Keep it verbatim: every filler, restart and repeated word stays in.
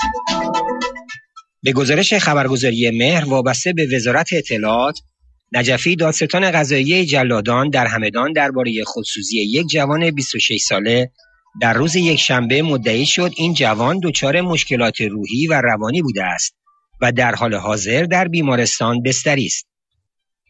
به گزارش خبرگزاری مهر وابسته به وزارت اطلاعات، نجفی دادستان قضایی جلادان در همدان درباره خودسوزی یک جوان بیست و شش ساله در روز یکشنبه مدعی شد این جوان دچار مشکلات روحی و روانی بوده است و در حال حاضر در بیمارستان بستری است.